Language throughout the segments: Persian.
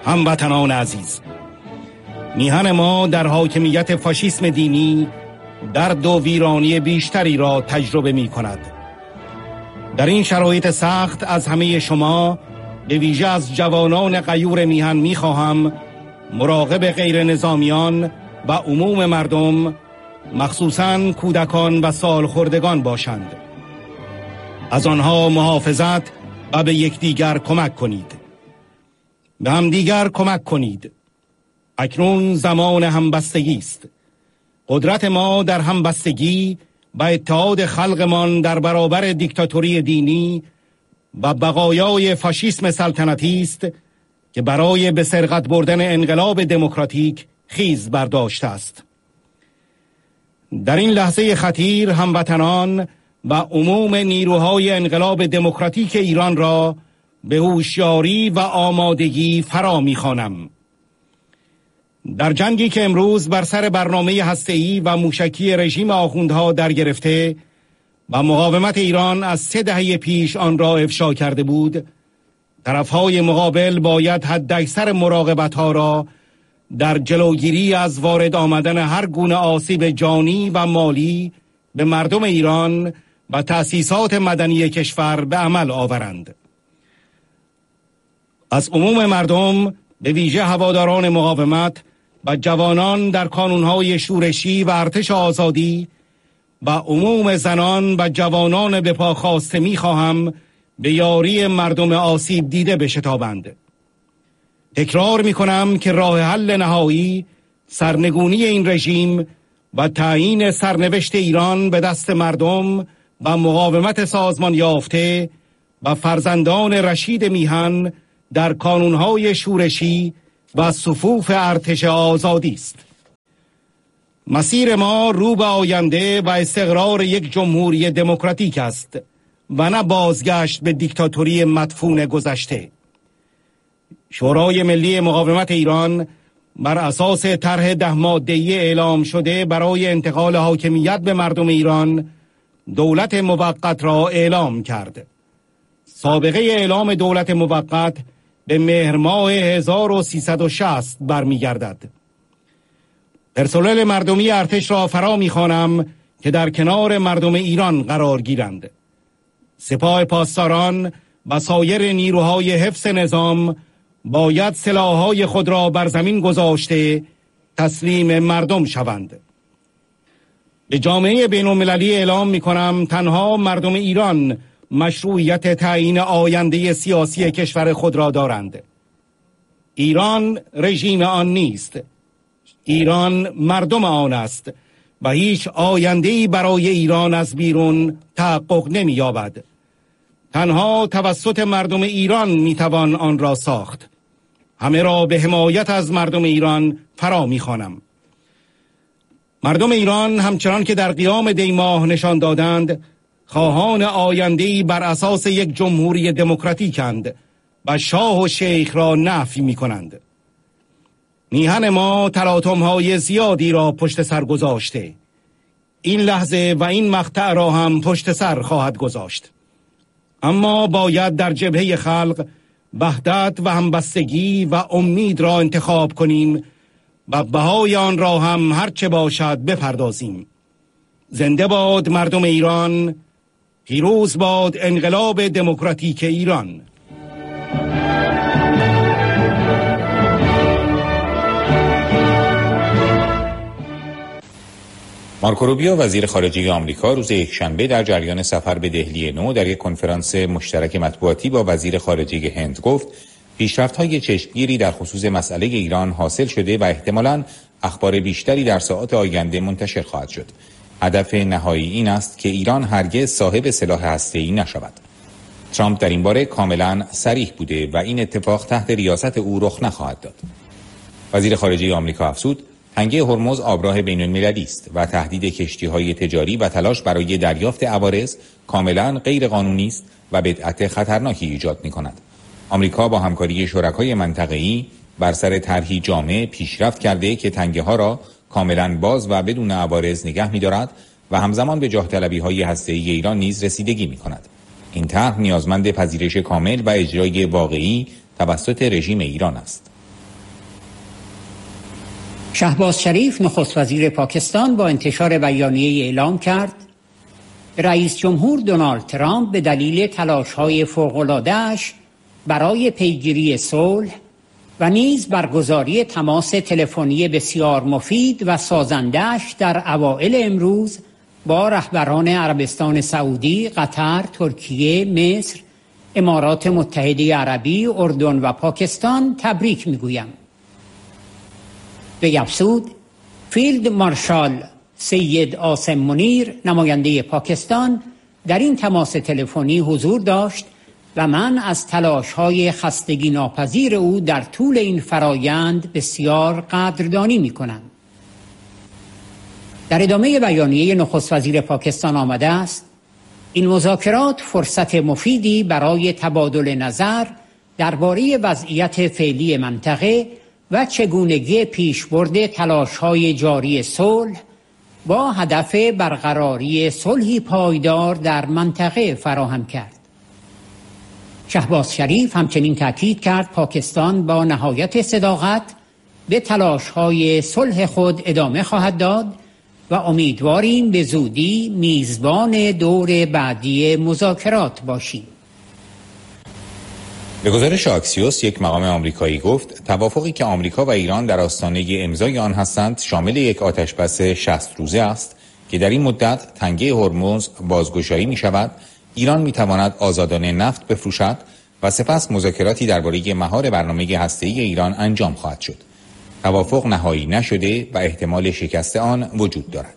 هموطنان عزیز، میهن ما در حاکمیت فاشیسم دینی درد و ویرانی بیشتری را تجربه می کند. در این شرایط سخت از همه شما، به ویژه از جوانان غیور میهن می خواهم مراقب غیر نظامیان و عموم مردم، مخصوصاً کودکان و سالخوردگان باشند. از آنها محافظت و به یکدیگر کمک کنید. به همدیگر کمک کنید. اکنون زمان همبستگی است. قدرت ما در همبستگی و اتحاد خلقمان در برابر دیکتاتوری دینی و بقایای فاشیسم سلطنتی است که برای به سرقت بردن انقلاب دموکراتیک خیز برداشته است. در این لحظه خطیر هموطنان و عموم نیروهای انقلاب دموکراتیک ایران را به هوشیاری و آمادگی فرا می‌خوانم. در جنگی که امروز بر سر برنامه هسته‌ای و موشکی رژیم آخوندها در گرفته و مقاومت ایران از 3 دهه پیش آن را افشا کرده بود، طرفهای مقابل باید حداکثر مراقبت‌ها را در جلوگیری از وارد آمدن هر گونه آسیب جانی و مالی به مردم ایران و تأسیسات مدنی کشور به عمل آورند. از عموم مردم، به ویژه هواداران مقاومت و جوانان در کانونهای شورشی و ارتش آزادی و عموم زنان و جوانان به پا خواسته می‌خواهم به یاری مردم آسیب دیده بشتابند. تکرار می‌کنم که راه حل نهایی سرنگونی این رژیم و تعیین سرنوشت ایران به دست مردم و مقاومت سازمان یافته و فرزندان رشید میهن در کانونهای شورشی و صفوف ارتش آزادی است. مسیر ما رو به آینده و استقرار یک جمهوری دموکراتیک است و نه بازگشت به دیکتاتوری مدفون گذشته. شورای ملی مقاومت ایران بر اساس طرح 10 ماده‌ای اعلام شده برای انتقال حاکمیت به مردم ایران، دولت موقت را اعلام کرد. سابقه اعلام دولت موقت به مهر ماه 1360 برمیگردد. پرسنل مردمی ارتش را فرا می‌خوانم که در کنار مردم ایران قرار گیرند. سپاه پاسداران و سایر نیروهای حفظ نظام باید سلاح‌های خود را بر زمین گذاشته تسلیم مردم شوند. به جامعه بین‌المللی اعلام می‌کنم تنها مردم ایران مشروعیت تعیین آینده سیاسی کشور خود را دارند. ایران رژیم آن نیست. ایران مردم آن است و هیچ آینده‌ای برای ایران از بیرون تحقق نمی‌یابد. تنها توسط مردم ایران میتوان آن را ساخت. همه را به حمایت از مردم ایران فرا میخوانم. مردم ایران همچنان که در قیام دی ماه نشان دادند، خواهان آینده‌ای بر اساس یک جمهوری دموکراتیکند و شاه و شیخ را نفی میکنند. میهن ما تلاطم‌های زیادی را پشت سر گذاشته. این لحظه و این مقطع را هم پشت سر خواهد گذاشت. اما باید در جبهه خلق وحدت و همبستگی و امید را انتخاب کنیم و بهای آن را هم هر چه باشد بپردازیم. زنده باد مردم ایران، پیروز باد انقلاب دموکراتیک ایران. مارکو روبیو وزیر خارجه آمریکا روز یکشنبه در جریان سفر به دهلی نو در یک کنفرانس مشترک مطبوعاتی با وزیر خارجه هند گفت پیشرفت‌های چشمگیری در خصوص مسئله ایران حاصل شده و احتمالاً اخبار بیشتری در ساعات آینده منتشر خواهد شد. هدف نهایی این است که ایران هرگز صاحب سلاح هسته‌ای نشود. ترامپ در این باره کاملاً صریح بوده و این اتفاق تحت ریاست او رخ نخواهد داد. وزیر خارجه آمریکا افزود تنگه هرمز آبراه بین‌المللی است و تهدید کشتی‌های تجاری و تلاش برای دریافت عوارض کاملاً غیر قانونی است و بدعت خطرناکی ایجاد می‌کند. آمریکا با همکاری شرکای منطقه‌ای بر سر طرحی جامع پیشرفت کرده که تنگه‌ها را کاملاً باز و بدون عوارض نگه می‌دارد و همزمان به جاه طلبی‌های هسته‌ای ایران نیز رسیدگی می‌کند. این طرح نیازمند پذیرش کامل و اجرای واقعی توسط رژیم ایران است. شهباز شریف نخست وزیر پاکستان با انتشار بیانیه اعلام کرد رئیس جمهور دونالد ترامپ به دلیل تلاش‌های فوق‌العاده‌اش برای پیگیری صلح و نیز برگزاری تماس تلفنی بسیار مفید و سازنده‌اش در اوایل امروز با رهبران عربستان سعودی، قطر، ترکیه، مصر، امارات متحده عربی، اردن و پاکستان تبریک می‌گویم. به افزود فیلد مارشال سید عاصم منیر نماینده پاکستان در این تماس تلفنی حضور داشت و من از تلاش‌های خستگی ناپذیر او در طول این فرایند بسیار قدردانی می‌کنم. در ادامه بیانیه نخست وزیر پاکستان آمده است این مذاکرات فرصت مفیدی برای تبادل نظر درباره وضعیت فعلی منطقه و چگونگی پیشبرد تلاش‌های جاری صلح با هدف برقراری صلحی پایدار در منطقه فراهم کرد. شهباز شریف همچنین تاکید کرد پاکستان با نهایت صداقت به تلاش‌های صلح خود ادامه خواهد داد و امیدواریم به زودی میزبان دور بعدی مذاکرات باشیم. به گزارش آکسیوس، یک مقام آمریکایی گفت توافقی که آمریکا و ایران در آستانه امضای آن هستند شامل یک آتشبس 60 روزه است که در این مدت تنگه هرمز بازگشایی می شود، ایران می تواند آزادانه نفت بفروشد و سپس مذاکراتی درباره مهار برنامه هسته‌ای ایران انجام خواهد شد. توافق نهایی نشده و احتمال شکست آن وجود دارد.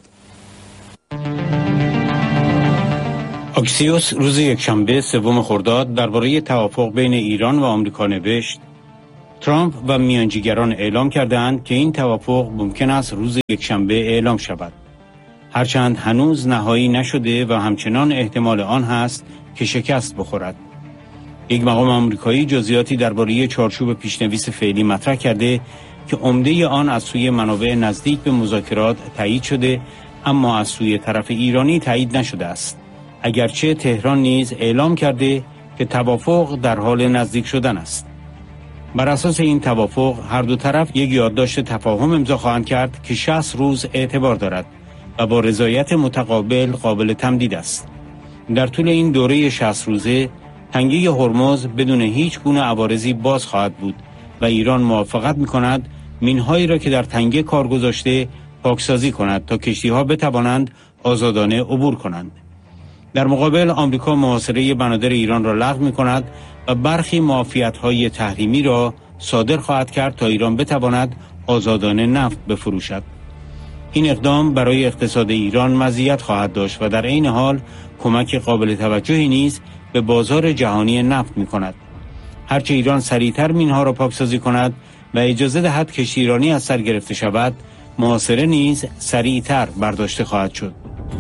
آکسیوس روز یکشنبه 3 خرداد درباره توافق بین ایران و آمریکا نوشت ترامپ و میانجیگران اعلام کردند که این توافق ممکن است روز یکشنبه اعلام شود. هرچند هنوز نهایی نشده و همچنان احتمال آن هست که شکست بخورد. یک مقام آمریکایی جزئیاتی درباره چارچوب پیشنویس فعلی مطرح کرده که عمده آن از سوی منابع نزدیک به مذاکرات تایید شده اما از سوی طرف ایرانی تایید نشده است. اگرچه تهران نیز اعلام کرده که توافق در حال نزدیک شدن است. بر اساس این توافق هر دو طرف یک یادداشت تفاهم امضا خواهند کرد که 60 روز اعتبار دارد و با رضایت متقابل قابل تمدید است. در طول این دوره 60 روزه تنگه هرمز بدون هیچ گونه عوارضی باز خواهد بود و ایران موافقت می‌کند مین‌هایی را که در تنگه کار گذاشته پاکسازی کند تا کشتی‌ها بتوانند آزادانه عبور کنند. در مقابل آمریکا محاصره بنادر ایران را لغو می‌کند و برخی معافیت‌های تحریمی را صادر خواهد کرد تا ایران بتواند آزادانه نفت بفروشد. این اقدام برای اقتصاد ایران مزیت خواهد داشت و در عین حال کمک قابل توجهی نیز به بازار جهانی نفت می‌کند. هرچه ایران سریعتر مین‌ها را پاکسازی کند و اجازه دهد کشتی ایرانی از سر گرفته شود، محاصره نیز سریعتر برداشته خواهد شد.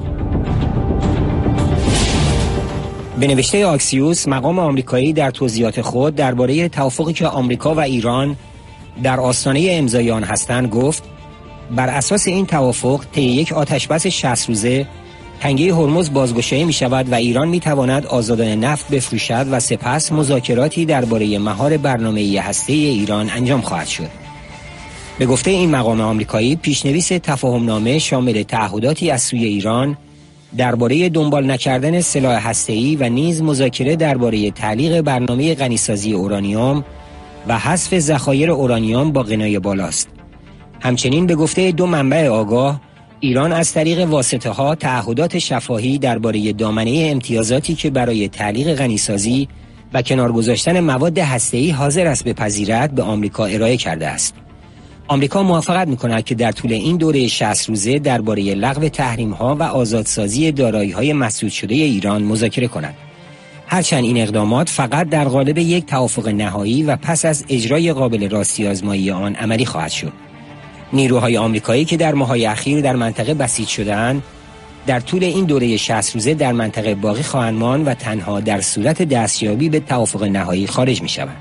به نوشته آکسیوس، مقام آمریکایی در توضیحات خود درباره توافقی که آمریکا و ایران در آستانه امضای آن هستند گفت بر اساس این توافق طی یک آتشبس 60 روزه تنگه هرمز بازگشایی می شود و ایران می تواند آزادانه نفت بفروشد و سپس مذاکراتی درباره مهار برنامه هسته‌ای ایران انجام خواهد شد. به گفته این مقام آمریکایی، پیشنویس تفاهمنامه شامل تعهداتی از سوی ایران درباره دنبال نکردن سلاح هسته‌ای و نیز مذاکره درباره تعلیق برنامه غنیسازی اورانیوم و حذف ذخایر اورانیوم با غنای بالاست. همچنین به گفته دو منبع آگاه، ایران از طریق واسطه‌ها تعهدات شفاهی درباره دامنه امتیازاتی که برای تعلیق غنیسازی و کنار گذاشتن مواد هسته‌ای حاضر است بپذیرد به آمریکا ارائه کرده است. آمریکا موافقت می‌کند که در طول این دوره 60 روزه درباره لغو تحریم‌ها و آزادسازی دارایی‌های مسدود شده ایران مذاکره کند. هرچند این اقدامات فقط در قالب یک توافق نهایی و پس از اجرای قابل راستی آزمایی آن عملی خواهد شد. نیروهای آمریکایی که در ماه‌های اخیر در منطقه بسیج شده‌اند، در طول این دوره 60 روزه در منطقه باقی خواهند ماند و تنها در صورت دستیابی به توافق نهایی خارج می‌شوند.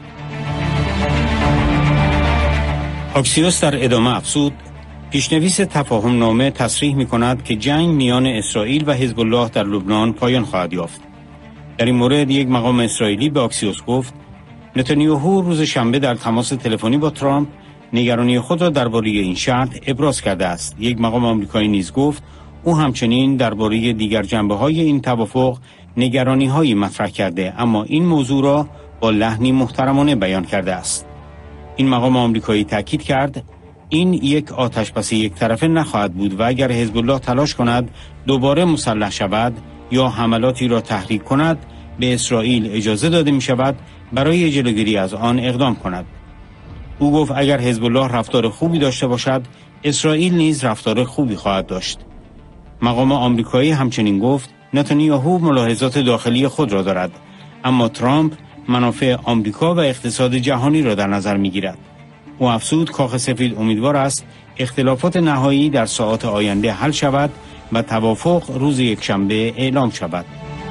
آکسیوس در ادامه افزود پیشنویس تفاهم نامه تصریح می‌کند که جنگ میان اسرائیل و حزب الله در لبنان پایان خواهد یافت. در این مورد یک مقام اسرائیلی به آکسیوس گفت نتانیاهو روز شنبه در تماس تلفنی با ترامپ نگرانی خود را درباره این شرط ابراز کرده است. یک مقام آمریکایی نیز گفت او همچنین درباره دیگر جنبه‌های این توافق نگرانی‌هایی مطرح کرده، اما این موضوع را با لحنی محترمانه بیان کرده است. این مقام آمریکایی تاکید کرد این یک آتش‌بس یک طرفه نخواهد بود و اگر حزب الله تلاش کند دوباره مسلح شود یا حملاتی را تحریک کند، به اسرائیل اجازه داده می شود برای جلوگیری از آن اقدام کند. او گفت اگر حزب الله رفتار خوبی داشته باشد، اسرائیل نیز رفتار خوبی خواهد داشت. مقام آمریکایی همچنین گفت نتانیاهو ملاحظات داخلی خود را دارد، اما ترامپ منافع آمریکا و اقتصاد جهانی را در نظر می گیرد. او افزود کاخ سفید امیدوار است اختلافات نهایی در ساعات آینده حل شود و توافق روز یکشنبه اعلام شود.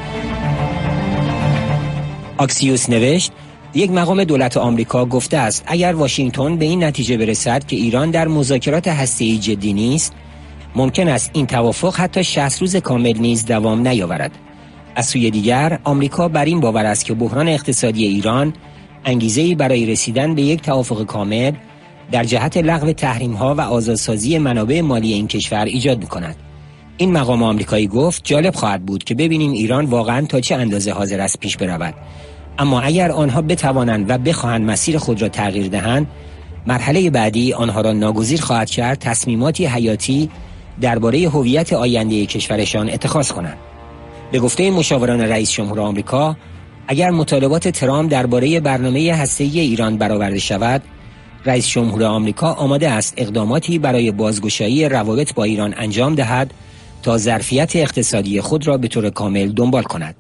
آکسیوس نوشت یک مقام دولت آمریکا گفته است اگر واشنگتن به این نتیجه برسد که ایران در مذاکرات هسته‌ای جدی نیست، ممکن است این توافق حتی 60 روز کامل نیز دوام نیاورد. از سوی دیگر آمریکا بر این باور است که بحران اقتصادی ایران انگیزه‌ای برای رسیدن به یک توافق کامل در جهت لغو تحریم‌ها و آزادسازی منابع مالی این کشور ایجاد می‌کند. این مقام آمریکایی گفت جالب خواهد بود که ببینیم ایران واقعاً تا چه اندازه حاضر است پیش برود. اما اگر آنها بتوانند و بخواهند مسیر خود را تغییر دهند، مرحله بعدی آنها را ناگزیر خواهد کرد تصمیماتی حیاتی درباره هویت آینده کشورشان اتخاذ کنند. به گفته مشاوران رئیس جمهور آمریکا، اگر مطالبات ترامپ درباره برنامه هسته‌ای ایران برآورده شود، رئیس جمهور آمریکا آماده است اقداماتی برای بازگشایی روابط با ایران انجام دهد تا ظرفیت اقتصادی خود را به طور کامل دنبال کند.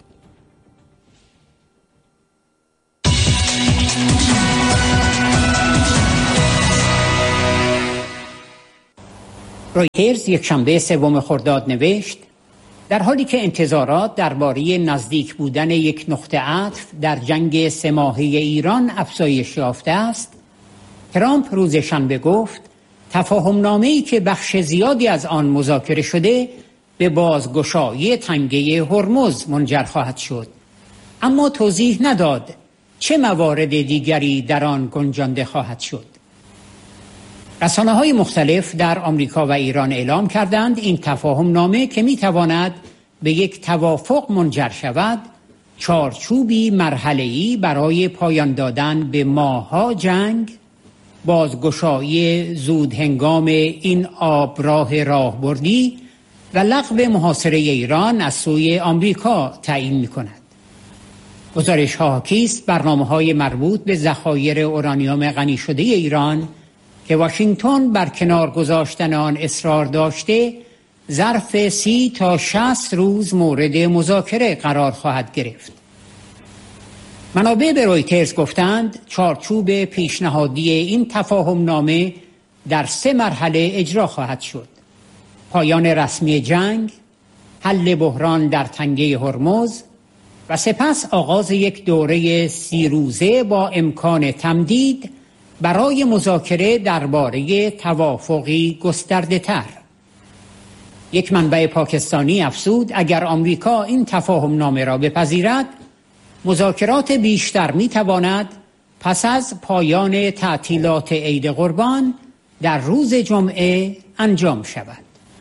رویترز یکشنبه 3 خرداد نوشت در حالی که انتظارات درباره نزدیک بودن یک نقطه عطف در جنگ 3 ماهه ایران افزایش یافته است، ترامپ روز شنبه گفت تفاهم نامه‌ای که بخش زیادی از آن مذاکره شده به بازگشایی تنگه هرمز منجر خواهد شد، اما توضیح نداد چه موارد دیگری در آن گنجانده خواهد شد. رسانه‌های مختلف در آمریکا و ایران اعلام کردند این تفاهم نامه که می‌تواند به یک توافق منجر شود، چارچوبی مرحله‌ای برای پایان دادن به ماه‌ها جنگ، بازگشایی زود هنگام این آبراه راهبردی و لغو محاصره ایران از سوی آمریکا تعیین می‌کند. گزارش‌ها حاکی است برنامه‌های مربوط به ذخایر اورانیوم غنی شده ایران که واشنگتن بر کنار گذاشتن آن اصرار داشته، ظرف 30 تا 60 روز مورد مذاکره قرار خواهد گرفت. منابع به رویترز گفتند چارچوب پیشنهادی این تفاهم نامه در 3 مرحله اجرا خواهد شد: پایان رسمی جنگ، حل بحران در تنگه هرمز و سپس آغاز یک دوره 30 روزه با امکان تمدید برای مذاکره درباره توافقی گسترده‌تر. یک منبع پاکستانی افزود اگر آمریکا این تفاهم نامه را بپذیرد، مذاکرات بیشتر می‌تواند پس از پایان تعطیلات عید قربان در روز جمعه انجام شود.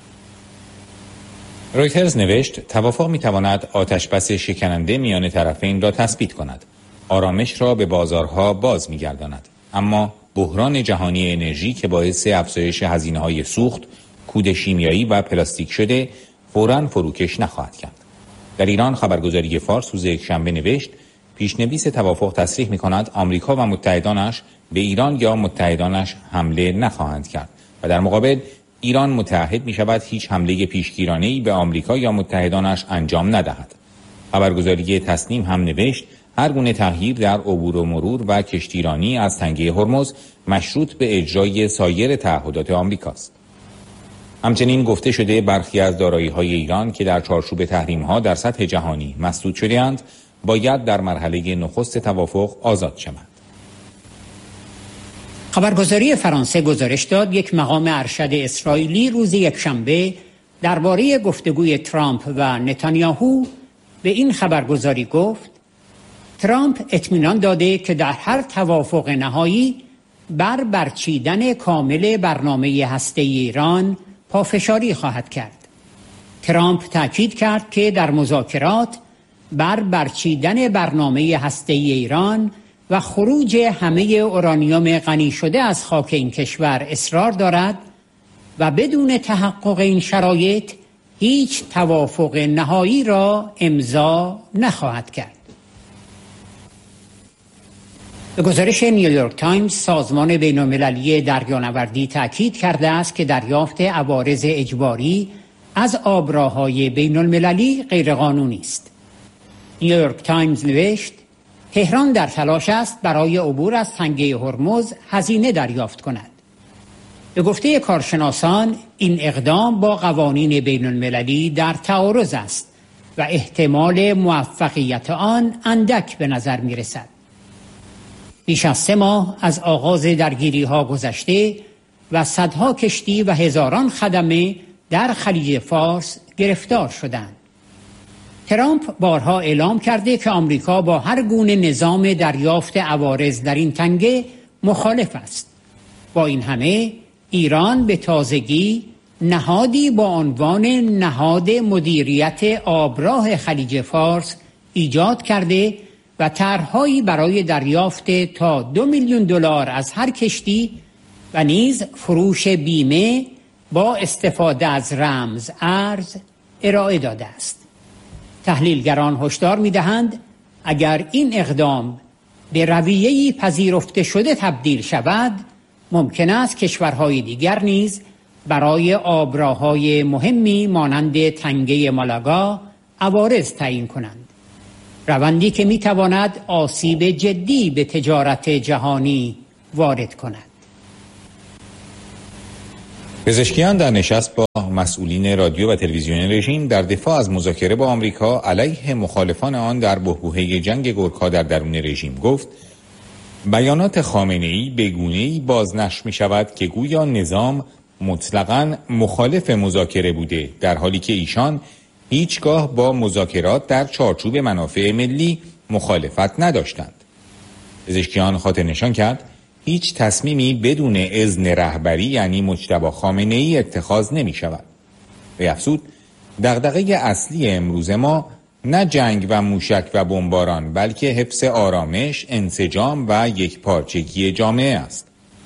رویترز نوشت توافق می‌تواند آتش‌بس شکننده میان طرفین را تثبیت کند، آرامش را به بازارها باز می‌گرداند، اما بحران جهانی انرژی که باعث افزایش هزینه‌های سوخت، کود شیمیایی و پلاستیک شده، فوراً فروکش نخواهد کرد. در ایران خبرگزاری فارس روز یکشنبه نوشت پیشنویس توافق تصریح می‌کند آمریکا و متحدانش به ایران یا متحدانش حمله نخواهند کرد و در مقابل ایران متعهد می‌شود هیچ حمله پیشگیرانه‌ای به آمریکا یا متحدانش انجام ندهد. خبرگزاری تسنیم هم نوشت هر گونه تغییر در عبور و مرور و کشتیرانی از تنگه هرمز مشروط به اجرای سایر تعهدات آمریکاست. همچنین گفته شده برخی از دارایی‌های ایران که در چارچوب تحریم‌ها در سطح جهانی مسدود شده‌اند، باید در مرحله نخست توافق آزاد شوند. خبرگزاری فرانسه گزارش داد یک مقام ارشد اسرائیلی روز یکشنبه درباره گفتگوی ترامپ و نتانیاهو به این خبرگزاری گفت ترامپ اطمینان داده که در هر توافق نهایی بر برچیدن کامل برنامه هسته‌ای ایران پافشاری خواهد کرد. ترامپ تاکید کرد که در مذاکرات بر برچیدن برنامه هسته‌ای ایران و خروج همه اورانیوم غنی شده از خاک این کشور اصرار دارد و بدون تحقق این شرایط هیچ توافق نهایی را امضا نخواهد کرد. به گزارش نیویورک تایمز، سازمان بین‌المللی دریانوردی تاکید کرده است که دریافت عوارض اجباری از آبراهای بین‌المللی غیرقانونی است. نیویورک تایمز نوشت: تهران در تلاش است برای عبور از تنگه هرمز هزینه دریافت کند. به گفته کارشناسان، این اقدام با قوانین بین‌المللی در تعارض است و احتمال موفقیت آن اندک به نظر می رسد. بیش از 3 ماه از آغاز درگیری‌ها گذشته و صدها کشتی و هزاران خدمه در خلیج فارس گرفتار شدند. ترامپ بارها اعلام کرده که آمریکا با هر گونه نظام دریافت عوارض در این تنگه مخالف است. با این همه ایران به تازگی نهادی با عنوان نهاد مدیریت آبراه خلیج فارس ایجاد کرده و طرح‌هایی برای دریافت تا $2 میلیون از هر کشتی و نیز فروش بیمه با استفاده از رمز ارز ارائه داده است. تحلیلگران هشدار می‌دهند اگر این اقدام به رویه‌ای پذیرفته شده تبدیل شود، ممکن است کشورهای دیگر نیز برای آبراهای مهمی مانند تنگه مالاگا عوارض تعیین کنند. روندی که می‌تواند آسیب جدی به تجارت جهانی وارد کند. پزشکیان در نشست با مسئولین رادیو و تلویزیون رژیم در دفاع از مذاکره با آمریکا علیه مخالفان آن در بحبوحه جنگ گورکا در درون رژیم گفت: بیانات خامنه‌ای به گونه‌ای بازنشر می‌شود که گویا نظام مطلقاً مخالف مذاکره بوده، در حالی که ایشان هیچگاه با مذاکرات در چارچوب منافع ملی مخالفت نداشتند. پزشکیان خاطر نشان کرد هیچ تصمیمی بدون اذن رهبری یعنی مجتبی خامنه‌ای اتخاذ نمی شود. و افزود دغدغه اصلی امروز ما نه جنگ و موشک و بمباران بلکه حفظ آرامش، انسجام و یکپارچگی جامعه است.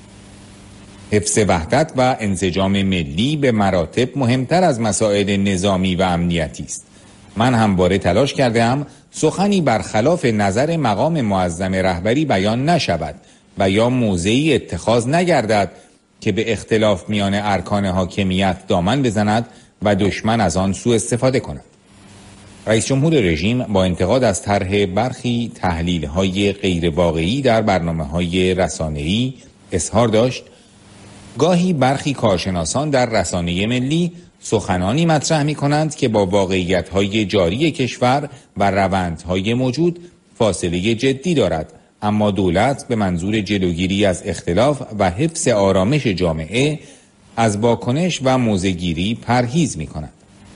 حفظ وحدت و انسجام ملی به مراتب مهمتر از مسائل نظامی و امنیتی است. من همواره تلاش کردم سخنی برخلاف نظر مقام معظم رهبری بیان نشود و یا موضعی اتخاذ نگردد که به اختلاف میان ارکان حاکمیت دامن بزند و دشمن از آن سوء استفاده کند. رئیس جمهور رژیم با انتقاد از طرح برخی تحلیل‌های غیر واقعی در برنامه‌های رسانه‌ای اظهار داشت: گاهی برخی کارشناسان در رسانه ملی سخنانی مطرح می‌کنند که با واقعیت‌های جاری کشور و روندهای موجود فاصله جدی دارد، اما دولت به منظور جلوگیری از اختلاف و حفظ آرامش جامعه از واکنش و موضع‌گیری پرهیز می‌کند.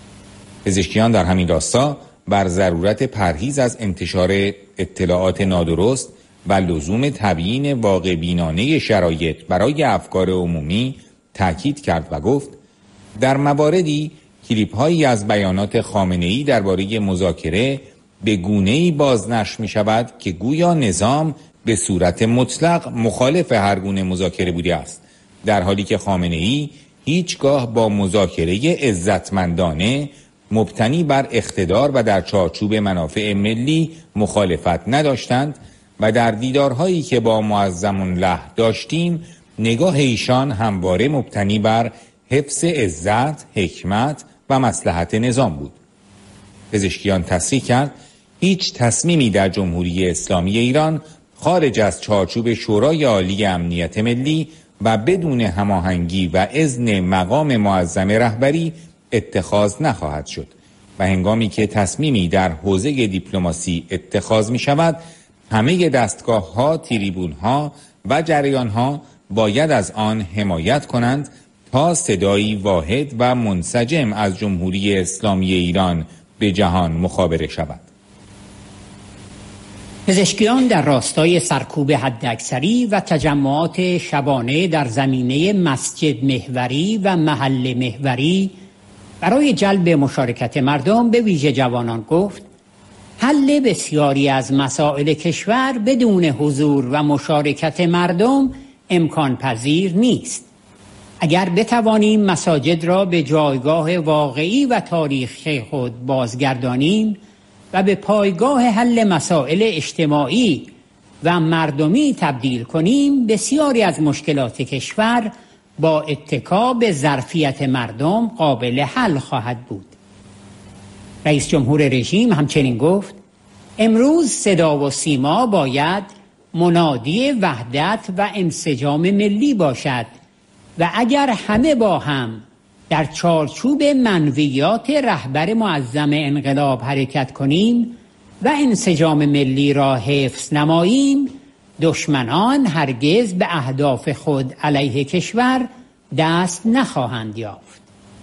پزشکیان در همین راستا بر ضرورت پرهیز از انتشار اطلاعات نادرست و لزوم تبیین واقع بینانه شرایط برای افکار عمومی تاکید کرد و گفت در مواردی کلیپ‌هایی از بیانات خامنه‌ای درباره مذاکره به گونه‌ای بازنشر می‌شود که گویا نظام به صورت مطلق مخالف هر گونه مذاکره بوده است، در حالی که خامنه‌ای هیچگاه با مذاکره عزتمندانه مبتنی بر اقتدار و در چارچوب منافع ملی مخالفت نداشتند و در دیدارهایی که با معظم الله داشتیم نگاه ایشان همواره مبتنی بر حفظ عزت، حکمت و مصلحت نظام بود. پزشکیان تصریح کرد هیچ تصمیمی در جمهوری اسلامی ایران خارج از چارچوب شورای عالی امنیت ملی و بدون هماهنگی و اذن مقام معظم رهبری اتخاذ نخواهد شد و هنگامی که تصمیمی در حوزه دیپلماسی اتخاذ می شود همه دستگاه‌ها، تریبون‌ها و جریان‌ها باید از آن حمایت کنند تا صدایی واحد و منسجم از جمهوری اسلامی ایران به جهان مخابره شود. پزشکیان در راستای سرکوب حداکثری و تجمعات شبانه در زمینه مسجد محوری و محل محوری برای جلب مشارکت مردم به ویژه جوانان گفت حل بسیاری از مسائل کشور بدون حضور و مشارکت مردم امکان پذیر نیست. اگر بتوانیم مساجد را به جایگاه واقعی و تاریخی خود بازگردانیم و به پایگاه حل مسائل اجتماعی و مردمی تبدیل کنیم، بسیاری از مشکلات کشور با اتکا به ظرفیت مردم قابل حل خواهد بود. رئیس جمهور رژیم همچنین گفت امروز صدا و سیما باید منادی وحدت و انسجام ملی باشد و اگر همه با هم در چارچوب منویات رهبر معظم انقلاب حرکت کنیم و انسجام ملی را حفظ نماییم، دشمنان هرگز به اهداف خود علیه کشور دست نخواهند یافت.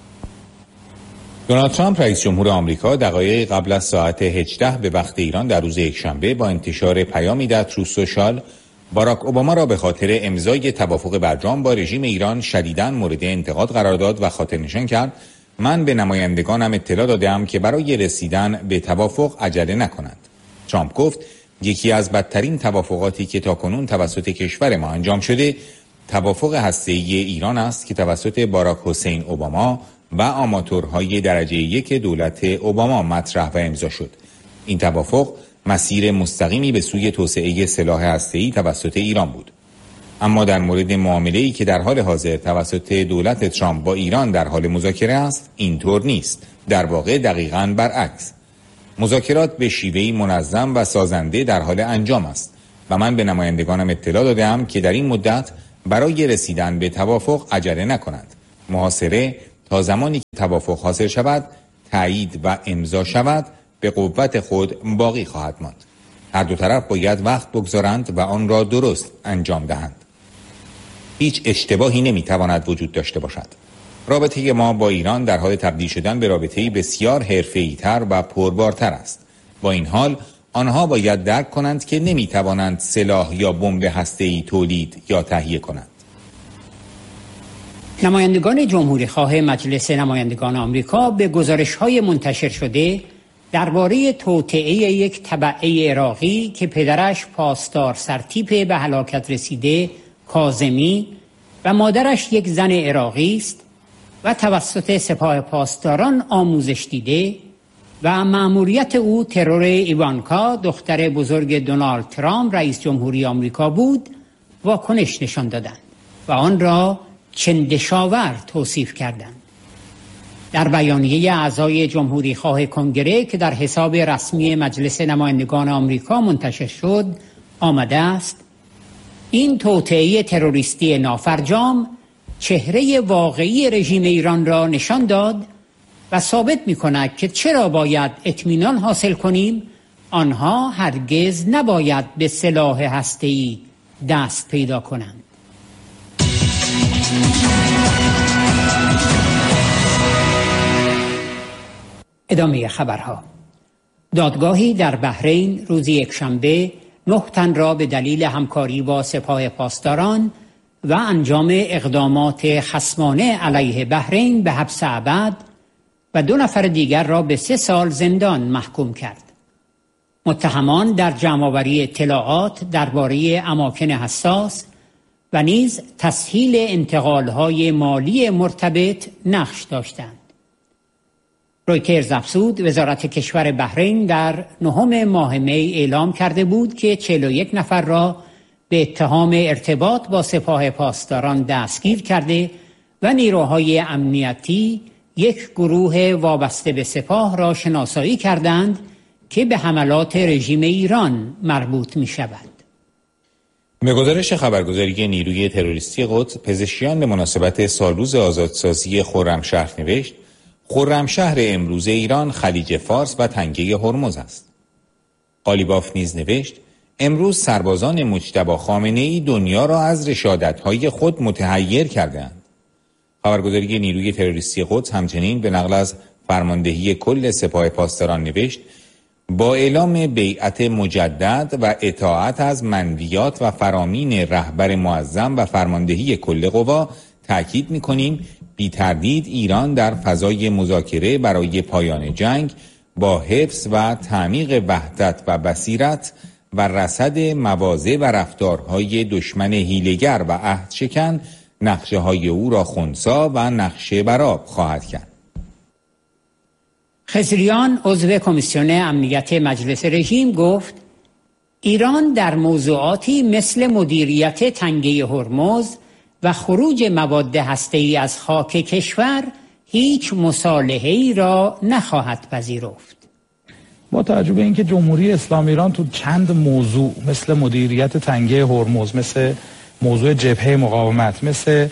دونالد ترامپ رئیس جمهور آمریکا دقایق قبل از ساعت 18 به وقت ایران در روز یکشنبه با انتشار پیامی در تروث سوشال باراک اوباما را به خاطر امضای توافق برجام با رژیم ایران شدیداً مورد انتقاد قرار داد و خاطرنشان کرد من به نمایندگانم اطلاع دادم که برای رسیدن به توافق عجله نکنند. ترامپ گفت یکی از بدترین توافقاتی که تاکنون توسط کشور ما انجام شده توافق هسته‌ای ایران است که توسط باراک حسین اوباما و آماتورهای درجه 1 دولت اوباما مطرح و امضا شد. این توافق مسیر مستقیمی به سوی توسعه سلاح هسته‌ای توسط ایران بود. اما در مورد معامله‌ای که در حال حاضر توسط دولت ترامپ با ایران در حال مذاکره است، اینطور نیست. در واقع دقیقاً برعکس. مذاکرات به شیوهی منظم و سازنده در حال انجام است و من به نمایندگانم اطلاع دادم که در این مدت برای رسیدن به توافق عجله نکنند. محاصره تا زمانی که توافق حاصل شود، تایید و امضا شود، به قوت خود باقی خواهد ماند. هر دو طرف باید وقت بگذارند و آن را درست انجام دهند. هیچ اشتباهی نمیتواند وجود داشته باشد. رابطه ما با ایران در حال تبدیل شدن به رابطه‌ای بسیار حرفه‌ای‌تر و پربارتر است. با این حال آنها باید درک کنند که نمیتوانند سلاح یا بمب هسته‌ای تولید یا تهیه کنند. نمایندگان جمهوری خواه مجلس نمایندگان آمریکا به گزارش‌های منتشر شده درباره توطئه یک تبعه عراقی که پدرش پاسدار سرتیپ به هلاکت رسیده کاظمی و مادرش یک زن عراقی است و توسط سپاه پاسداران آموزش دیده و مأموریت او ترور ایوانکا دختر بزرگ دونالد ترامپ رئیس جمهوری آمریکا بود واکنش نشان دادند و آن را چندشاور توصیف کردند. در بیانیه اعضای جمهوری خواه کنگره که در حساب رسمی مجلس نمایندگان آمریکا منتشر شد آمده است این توطئه تروریستی نافرجام چهره واقعی رژیم ایران را نشان داد و ثابت می‌کند که چرا باید اطمینان حاصل کنیم آنها هرگز نباید به سلاح هسته‌ای دست پیدا کنند. ادامه خبرها. دادگاهی در بحرین روز یکشنبه 9 تن را به دلیل همکاری با سپاه پاسداران و انجام اقدامات خصمانه علیه بحرین به حبس ابد و 2 نفر دیگر را به 3 سال زندان محکوم کرد. متهمان در جمع‌آوری اطلاعات درباره اماکن حساس و نیز تسهیل انتقال‌های مالی مرتبط نقش داشتند. رویترز افزود وزارت کشور بحرین در 9 ماه می اعلام کرده بود که 41 نفر را به اتهام ارتباط با سپاه پاسداران دستگیر کرده و نیروهای امنیتی یک گروه وابسته به سپاه را شناسایی کردند که به حملات رژیم ایران مربوط می شود. به گزارش خبرگزاری نیروی تروریستی قدس، پزشکیان به مناسبت سالروز آزادسازی خرمشهر نوشت خرمشهر امروز ایران خلیج فارس و تنگه هرمز است. قالیباف نیز نوشت امروز سربازان مجتبی خامنه‌ای دنیا را از رشادت‌های خود متحیر کردند. خبرگزاری نیروی تروریستی قدس همچنین به نقل از فرماندهی کل سپاه پاسداران نوشت با اعلام بیعت مجدد و اطاعت از منویات و فرامین رهبر معظم و فرماندهی کل قوا تأکید می‌کنیم بی تردید ایران در فضای مذاکره برای پایان جنگ با حفظ و تعمیق وحدت و بصیرت و رصد مواضع و رفتارهای دشمن حیله‌گر و عهدشکن نقشه‌های او را خنثی و نقشه برآب خواهد کرد. خضریان عضو کمیسیون امنیت مجلس رژیم گفت ایران در موضوعاتی مثل مدیریت تنگه هرمز و خروج مواد هسته‌ای از خاک کشور هیچ مصالحه‌ای را نخواهد پذیرفت. با توجه به اینکه جمهوری اسلامی ایران تو چند موضوع مثل مدیریت تنگه هرمز، مثل موضوع جبهه مقاومت، مثل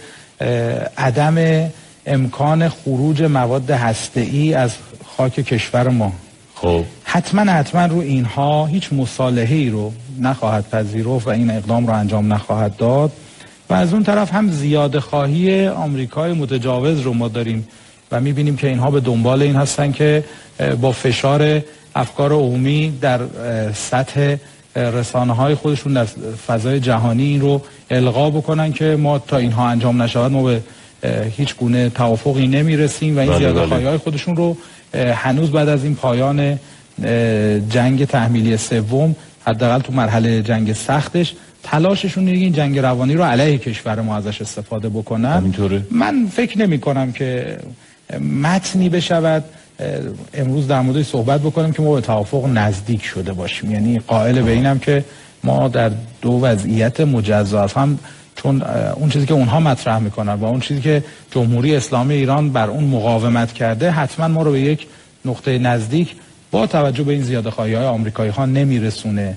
عدم امکان خروج مواد هسته‌ای از خاک کشور ما، خب حتما رو اینها هیچ مصالحه‌ای رو نخواهد پذیرفت و این اقدام رو انجام نخواهد داد. و از اون طرف هم زیاده خواهی آمریکای متجاوز رو ما داریم و می‌بینیم که اینها به دنبال این هستن که با فشار افکار عمومی در سطح رسانه‌های خودشون در فضای جهانی این رو القا بکنن که ما تا اینها انجام نشود ما به هیچ گونه توافقی نمیرسیم و این زیاده خواهی‌های خودشون رو هنوز بعد از این پایان جنگ تحمیلی سوم، حداقل تو مرحله جنگ سختش، تلاششون اینه این جنگ روانی رو علیه کشور ما ازش استفاده بکنن. من فکر نمی کنم که متنی بشود امروز در موردش صحبت بکنیم که ما به توافق نزدیک شده باشیم. یعنی قائل به اینم که ما در دو وضعیت مجزا هم، چون اون چیزی که اونها مطرح میکنن و اون چیزی که جمهوری اسلامی ایران بر اون مقاومت کرده حتما ما رو به یک نقطه نزدیک با توجه به این زیاده خواهی‌های آمریکایی ها نمیرسونه.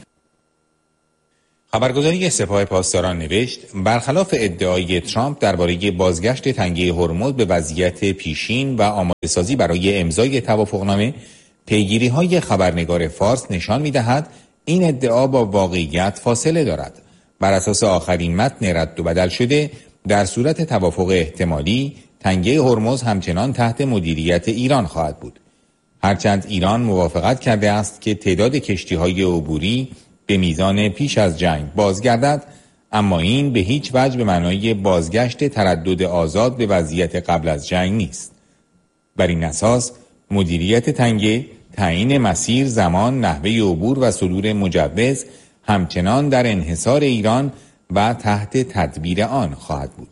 خبرگزاری سپاه پاسداران نوشت برخلاف ادعای ترامپ درباره بازگشت تنگه هرمز به وضعیت پیشین و آماده‌سازی برای امضای توافقنامه، پیگیری‌های خبرنگار فارس نشان می‌دهد این ادعا با واقعیت فاصله دارد. بر اساس آخرین متن رد و بدل شده، در صورت توافق احتمالی تنگه هرمز همچنان تحت مدیریت ایران خواهد بود. هرچند ایران موافقت کرده است که تعداد کشتی‌های عبوری به میزان پیش از جنگ بازگردد، اما این به هیچ وجه به معنای بازگشت تردد آزاد به وضعیت قبل از جنگ نیست. بر این اساس مدیریت تنگه، تعیین مسیر، زمان، نحوه عبور و صدور مجوز همچنان در انحصار ایران و تحت تدبیر آن خواهد بود.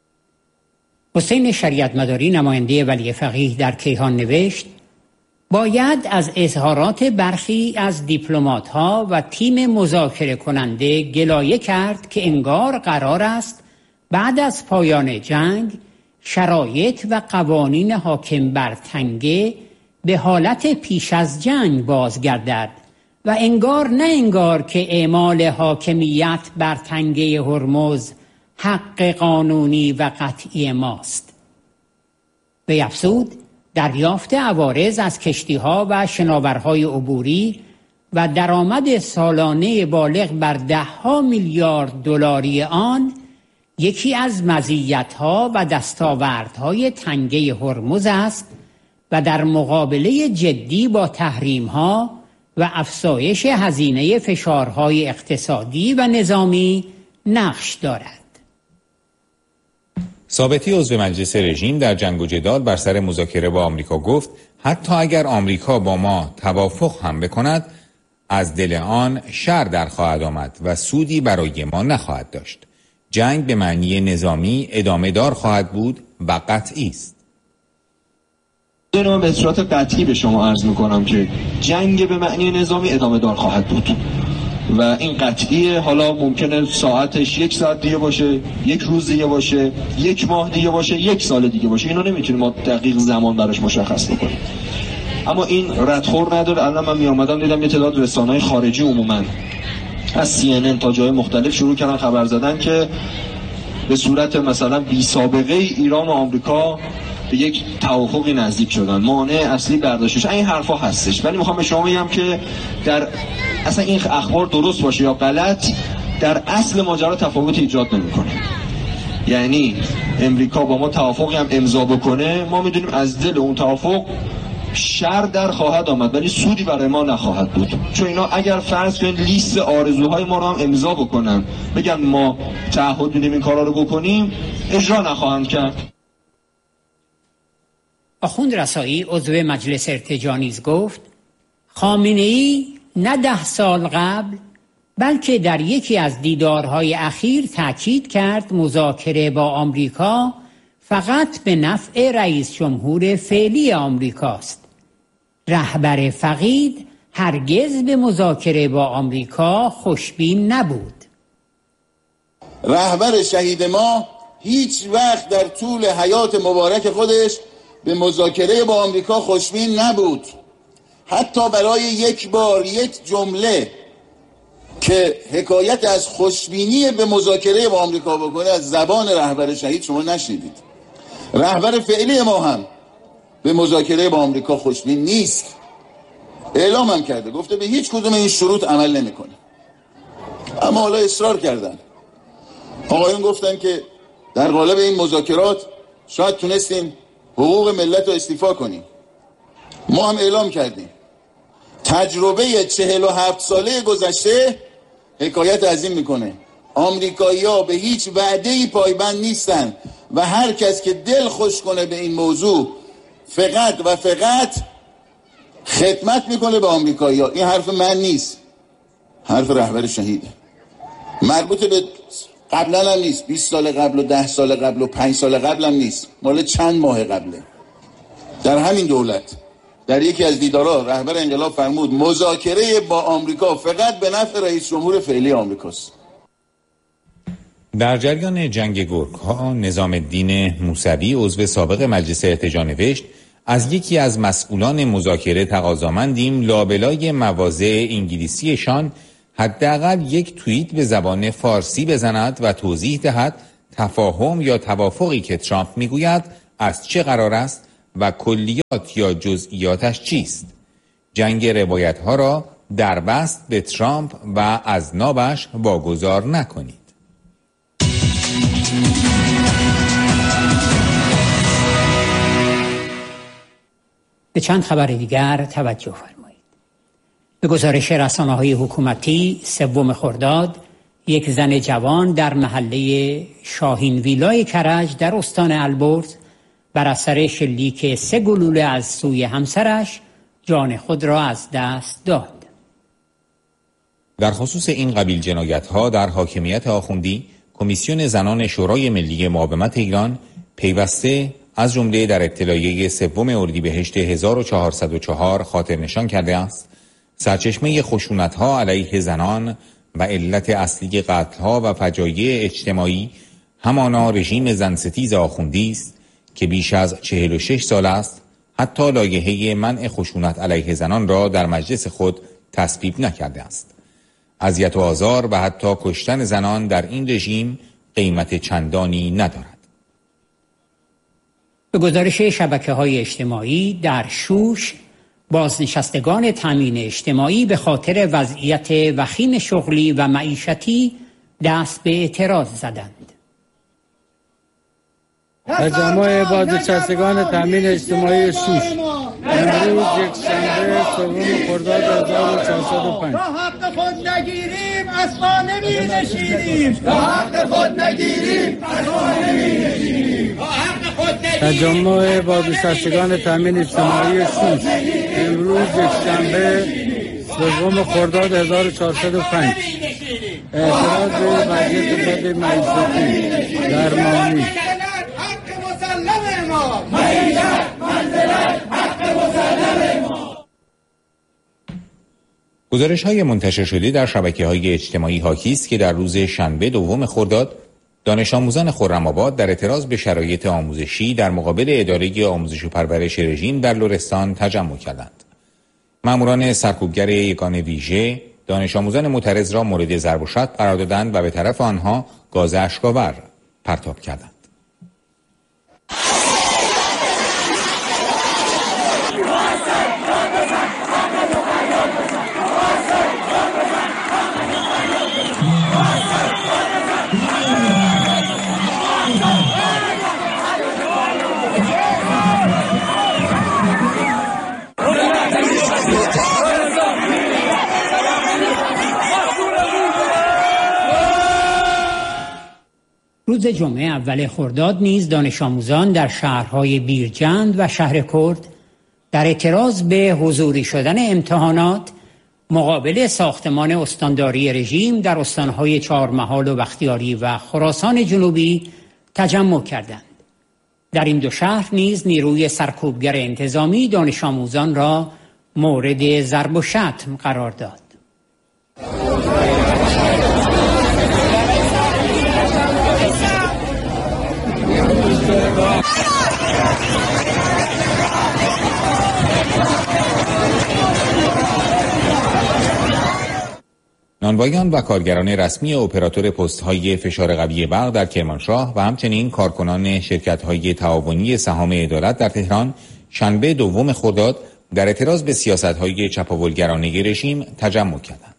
حسین شریعت مداری نماینده ولی فقیه در کیهان نوشت باید از اظهارات برخی از دیپلمات‌ها و تیم مذاکره کننده گلایه کرد که انگار قرار است بعد از پایان جنگ شرایط و قوانین حاکم بر تنگه به حالت پیش از جنگ بازگردد و انگار نه انگار که اعمال حاکمیت بر تنگه هرمز حق قانونی و قطعی ماست. وی افزود دریافت عوارض از کشتی‌ها و شناورهای عبوری و درآمد سالانه بالغ بر $10 میلیارد آن یکی از مزیت‌ها و دستاوردهای تنگه هرمز است و در مقابله جدی با تحریم‌ها و افزایش هزینه فشارهای اقتصادی و نظامی نقش دارد. ثابتی عضو مجلس رژیم در جنگ و جدال بر سر مذاکره با آمریکا گفت حتی اگر آمریکا با ما توافق هم بکند از دل آن شر در خواهد آمد و سودی برای ما نخواهد داشت. جنگ به معنی نظامی ادامه دار خواهد بود و قطعی است. من به صورت قطعی به شما عرض میکنم که جنگ به معنی نظامی ادامه دار خواهد بود و این قطعیه. حالا ممکنه ساعتش 1 ساعت دیگه باشه، 1 روز دیگه باشه، 1 ماه دیگه باشه، 1 سال دیگه باشه، اینو نمیتونیم ما دقیق زمان براش مشخص بکنیم. اما این ردخور نداره. الان من میامدم دیدم یه تعداد رسانه‌های خارجی عموما از CNN تا جای مختلف شروع کردن خبر زدن که به صورت مثلا بی سابقه ایران و آمریکا به یک توافقی نزدیک شدن، مانع اصلی برداشتش. این حرفا هستش، ولی میخوام به شما بگم که در اصلا این اخبار درست باشه یا غلط، در اصل ماجرا تفاوت ایجاد نمیکنه. یعنی امریکا با ما توافقی هم امضا بکنه، ما میدونیم از دل اون توافق شر در خواهد آمد ولی سودی برای ما نخواهد بود، چون اینا اگر فرض کنید لیست آرزوهای ما رو هم امضا بکنن بگن ما تعهد میدیم این کارا رو بکنیم، اجرا نخواهند کرد. آخوند رسایی عضو مجلس ارتجاع نیز گفت خامنه‌ای نه 10 سال قبل بلکه در یکی از دیدارهای اخیر تاکید کرد مذاکره با آمریکا فقط به نفع رئیس جمهور فعلی آمریکاست. رهبر فقید هرگز به مذاکره با آمریکا خوشبین نبود. رهبر شهید ما هیچ وقت در طول حیات مبارک خودش به مذاکره با آمریکا خوشبین نبود. حتی برای یک بار یک جمله که حکایت از خوشبینی به مذاکره با آمریکا بکنه از زبان رهبر شهید شما نشنیدید. رهبر فعلی ما هم به مذاکره با آمریکا خوشبین نیست. اعلام هم کرده، گفته به هیچ کدوم این شروط عمل نمیکنه. اما حالا اصرار کردن. آقایون گفتن که در قالب این مذاکرات شاید تونستیم حقوق ملت رو استیفا کنیم. ما هم اعلام کردیم تجربه 47 ساله گذشته حکایت از این میکنه آمریکایی‌ها به هیچ وعده‌ای پایبند نیستن و هر کس که دل خوش کنه به این موضوع فقط و فقط خدمت میکنه به آمریکایی‌ها. این حرف من نیست، حرف رهبر شهیده. مربوط به قبلا هم نیست، 20 سال قبل و 10 سال قبل و 5 سال قبل هم نیست، مال چند ماه قبله. در همین دولت در یکی از دیدارها رهبر انقلاب فرمود مذاکره با آمریکا فقط به نفع رئیس جمهور فعلی آمریکاست. در جریان جنگ گرگ‌ها نظام الدین موسوی عضو سابق مجلس ارتجاع نوشت از یکی از مسئولان مذاکره تقاضامندیم لابلای مواضع انگلیسیشان حداقل یک توییت به زبان فارسی بزند و توضیح دهد تفاهم یا توافقی که ترامپ میگوید از چه قرار است و کلیات یا جزئیاتش چیست. جنگ روایت ها را در بست به ترامپ و از نابش واگذار نکنید. به چند خبر دیگر توجه فرمایید. به گزارش رسانه‌های حکومتی 3 خرداد یک زن جوان در محله شاهین ویلای کرج در استان البرز بر اثر شلیک 3 گلوله از سوی همسرش جان خود را از دست داد. در خصوص این قبیل جنایت‌ها در حاکمیت آخوندی کمیسیون زنان شورای ملی مقاومت ایران پیوسته از جمله در اطلاعیه 3 اردیبهشت 1404 خاطر نشان کرده است سرچشمه خشونت‌ها علیه زنان و علت اصلی قتل‌ها و فجایع اجتماعی همانا رژیم زنستیز آخوندی است که بیش از 46 سال است حتی لایحه منع خشونت علیه زنان را در مجلس خود تصویب نکرده است. اذیت و آزار و حتی کشتن زنان در این رژیم قیمت چندانی ندارد. به گزارش شبکه‌های اجتماعی در شوش بازنشستگان تامین اجتماعی به خاطر وضعیت وخیم شغلی و معیشتی دست به اعتراض زدند. تجمع بازنشستگان تامین اجتماعی شوش امروز یکشنبه 3 خرداد 1405 تا حق خود نگیریم از ما نمی‌نشینیم. تا حق خود نگیریم از ما نمی‌نشینیم. تجمع بازنشستگان تامین اجتماعی شوش امروز یکشنبه 3 خرداد 1405 اعتراض به وضعیت بد معیشتی درمانی گزارش‌های منتشر شده در شبکه‌های اجتماعی حاکی است که در روز شنبه 2 خرداد دانش آموزان خرم‌آباد در اعتراض به شرایط آموزشی در مقابل اداره آموزش و پرورش رژیم در لرستان تجمع کردند. ماموران سرکوبگر یگان ویژه دانش آموزان معترض را مورد ضرب و شتم قرار دادند و به طرف آنها گاز اشک‌آور پرتاب کردند. روز جمعه اول خرداد نیز دانش آموزان در شهرهای بیرجند و شهر کرد در اعتراض به حضوری شدن امتحانات مقابل ساختمان استانداری رژیم در استانهای چهارمحال و بختیاری و خراسان جنوبی تجمع کردند. در این دو شهر نیز نیروی سرکوبگر انتظامی دانش آموزان را مورد ضرب و شتم قرار داد. نانوایان و کارگران رسمی اپراتور پست‌های فشار قوی برق در کرمانشاه و همچنین کارکنان شرکت‌های تعاونی سهام عدالت در تهران شنبه 2 خرداد در اعتراض به سیاست‌های چپاولگرانه رژیم تجمع کردند.